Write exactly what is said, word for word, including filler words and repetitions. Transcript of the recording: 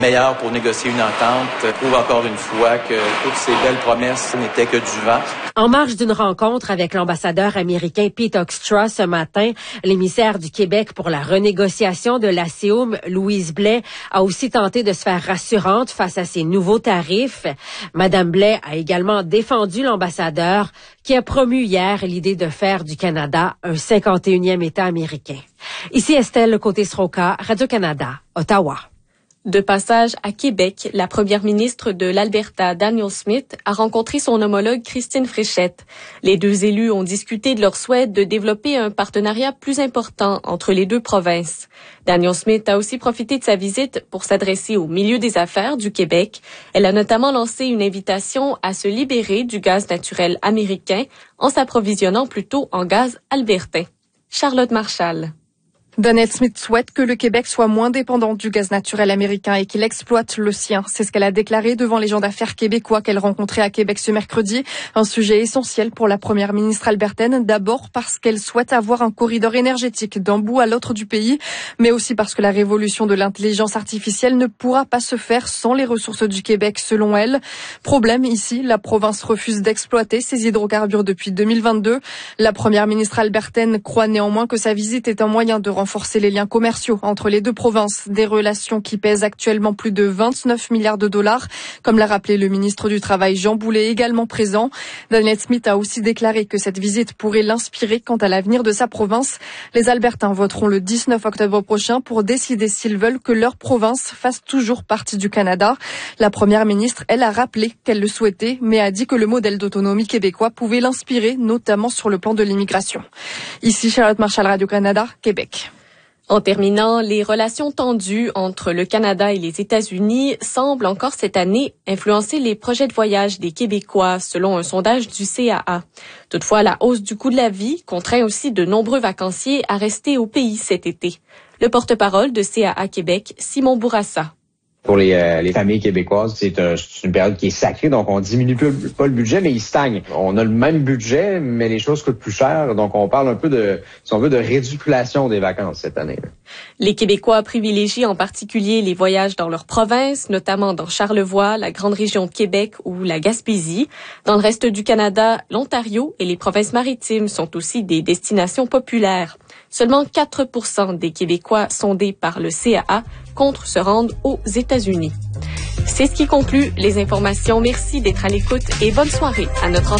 Meilleur pour négocier une entente. Je trouve encore une fois que toutes ces belles promesses n'étaient que du vent. En marge d'une rencontre avec l'ambassadeur américain Pete Hoekstra ce matin, l'émissaire du Québec pour la renégociation de l'A C E U M, Louise Blais, a aussi tenté de se faire rassurante face à ces nouveaux tarifs. Madame Blais a également défendu l'ambassadeur qui a promu hier l'idée de faire du Canada un cinquante et unième État américain. Ici Estelle Côté-Sroka, Radio-Canada, Ottawa. De passage à Québec, la première ministre de l'Alberta, Danielle Smith, a rencontré son homologue Christine Fréchette. Les deux élus ont discuté de leur souhait de développer un partenariat plus important entre les deux provinces. Danielle Smith a aussi profité de sa visite pour s'adresser au milieu des affaires du Québec. Elle a notamment lancé une invitation à se libérer du gaz naturel américain en s'approvisionnant plutôt en gaz albertain. Charlotte Marchal. Danielle Smith souhaite que le Québec soit moins dépendant du gaz naturel américain et qu'il exploite le sien. C'est ce qu'elle a déclaré devant les gens d'affaires québécois qu'elle rencontrait à Québec ce mercredi. Un sujet essentiel pour la première ministre albertaine, d'abord parce qu'elle souhaite avoir un corridor énergétique d'un bout à l'autre du pays, mais aussi parce que la révolution de l'intelligence artificielle ne pourra pas se faire sans les ressources du Québec, selon elle. Problème ici, la province refuse d'exploiter ses hydrocarbures depuis deux mille vingt-deux. La première ministre albertaine croit néanmoins que sa visite est un moyen de renforcer les liens commerciaux entre les deux provinces, des relations qui pèsent actuellement plus de vingt-neuf milliards de dollars, comme l'a rappelé le ministre du Travail Jean Boulet, également présent. Danielle Smith a aussi déclaré que cette visite pourrait l'inspirer quant à l'avenir de sa province. Les Albertains voteront le dix-neuf octobre prochain pour décider s'ils veulent que leur province fasse toujours partie du Canada. La première ministre, elle, a rappelé qu'elle le souhaitait, mais a dit que le modèle d'autonomie québécois pouvait l'inspirer, notamment sur le plan de l'immigration. Ici Charlotte Marchal, Radio-Canada, Québec. En terminant, les relations tendues entre le Canada et les États-Unis semblent encore cette année influencer les projets de voyage des Québécois, selon un sondage du C A A. Toutefois, la hausse du coût de la vie contraint aussi de nombreux vacanciers à rester au pays cet été. Le porte-parole de C A A Québec, Simon Bourassa. Pour les, euh, les familles québécoises, c'est, un, c'est une période qui est sacrée, donc on diminue pas le budget, mais il stagne. On a le même budget, mais les choses coûtent plus cher, donc on parle un peu de, si on veut, de réduction des vacances cette année. Les Québécois privilégient en particulier les voyages dans leur province, notamment dans Charlevoix, la grande région de Québec ou la Gaspésie. Dans le reste du Canada, l'Ontario et les provinces maritimes sont aussi des destinations populaires. Seulement quatre pour cent des Québécois sondés par le C A A comptent se rendre aux États-Unis. C'est ce qui conclut les informations. Merci d'être à l'écoute et bonne soirée à notre antenne.